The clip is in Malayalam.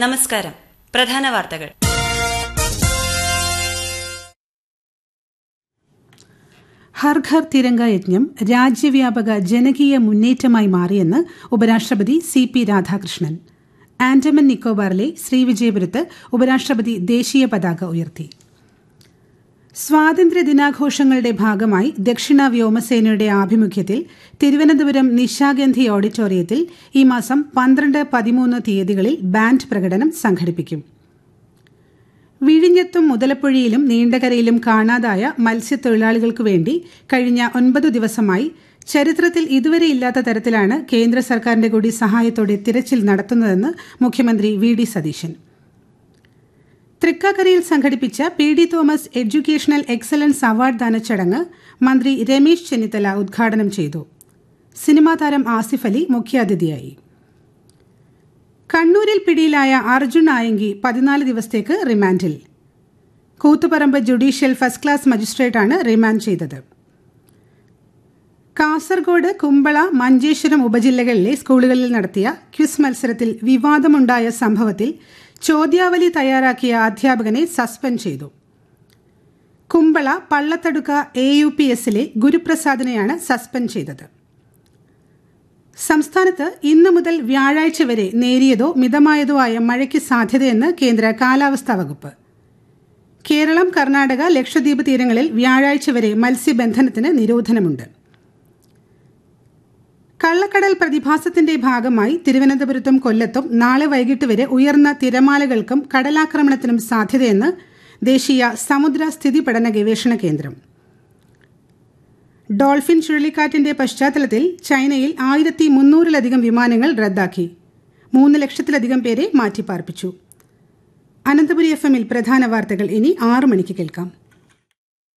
നമസ്കാരം. പ്രധാന വാർത്തകൾ. ഹർ ഘർ തിരംഗ യജ്ഞം രാജ്യവ്യാപക ജനകീയ മുന്നേറ്റമായി മാറിയെന്ന് ഉപരാഷ്ട്രപതി CP രാധാകൃഷ്ണൻ. ആൻഡമാൻ നിക്കോബാറിലെ ശ്രീവിജയപുരത്ത് ഉപരാഷ്ട്രപതി ദേശീയ പതാക ഉയർത്തി. സ്വാതന്ത്ര്യദിനാഘോഷങ്ങളുടെ ഭാഗമായി ദക്ഷിണ വ്യോമസേനയുടെ ആഭിമുഖ്യത്തിൽ തിരുവനന്തപുരം നിശാഗന്ധി ഓഡിറ്റോറിയത്തിൽ ഈ മാസം 12, 13 തീയതികളിൽ ബാൻഡ് പ്രകടനം സംഘടിപ്പിക്കും. വിഴിഞ്ഞത്തും മുതലപ്പുഴയിലും നീണ്ടകരയിലും കാണാതായ മത്സ്യത്തൊഴിലാളികൾക്കു വേണ്ടി കഴിഞ്ഞ 9 ദിവസമായി ചരിത്രത്തിൽ ഇതുവരെ ഇല്ലാത്ത തരത്തിലാണ് കേന്ദ്ര സർക്കാരിന്റെ കൂടി സഹായത്തോടെ തിരച്ചിൽ നടത്തുന്നതെന്ന് മുഖ്യമന്ത്രി VD സതീശൻ. തൃക്കാക്കരയിൽ സംഘടിപ്പിച്ച PD Thomas educational excellence award ദാന ചടങ്ങ് മന്ത്രി രമേശ് ചെന്നിത്തല ഉദ്ഘാടനം ചെയ്തു. സിനിമാ താരം ആസിഫ് അലി മുഖ്യാതിഥിയായി. കണ്ണൂരിൽ പിടിയിലായ അർജുൻ ആയങ്കി 14 ദിവസത്തേക്ക് റിമാൻഡിൽ. Koothuparamba judicial first class മജിസ്ട്രേറ്റാണ് remand ചെയ്തത്. കാസർഗോഡ്, കുമ്പള, മഞ്ചേശ്വരം ഉപജില്ലകളിലെ സ്കൂളുകളിൽ നടത്തിയ ക്വിസ് മത്സരത്തിൽ വിവാദമുണ്ടായ സംഭവത്തിൽ ചോദ്യാവലി തയ്യാറാക്കിയ അധ്യാപകനെ സസ്പെൻഡ് ചെയ്തു. കുമ്പള പള്ളത്തടുക്ക AUPSലെ ഗുരുപ്രസാദിനെയാണ് സസ്പെൻഡ് ചെയ്തത്. സംസ്ഥാനത്ത് ഇന്നു മുതൽ വ്യാഴാഴ്ച വരെ നേരിയതോ മിതമായതോ ആയ മഴയ്ക്ക് സാധ്യതയെന്ന് കേന്ദ്ര കാലാവസ്ഥാ വകുപ്പ്. കേരളം, കർണാടക, ലക്ഷദ്വീപ് തീരങ്ങളിൽ വ്യാഴാഴ്ച വരെ മത്സ്യബന്ധനത്തിന് നിരോധനമുണ്ട്. കള്ളക്കടൽ പ്രതിഭാസത്തിന്റെ ഭാഗമായി തിരുവനന്തപുരത്തും കൊല്ലത്തും നാളെ വൈകിട്ട് വരെ ഉയർന്ന തിരമാലകൾക്കും കടലാക്രമണത്തിനും സാധ്യതയെന്ന് ദേശീയ സമുദ്ര സ്ഥിതി പഠന ഗവേഷണ കേന്ദ്രം. ഡോൾഫിൻ ചുഴലിക്കാറ്റിന്റെ പശ്ചാത്തലത്തിൽ ചൈനയിൽ 1300-ലധികം വിമാനങ്ങൾ റദ്ദാക്കി. 3 ലക്ഷത്തിലധികം പേരെ മാറ്റിപ്പാർപ്പിച്ചു. അനന്തപുരി FM-ൽ പ്രധാന വാർത്തകൾ ഇനി 6 മണിക്ക് കേൾക്കാം.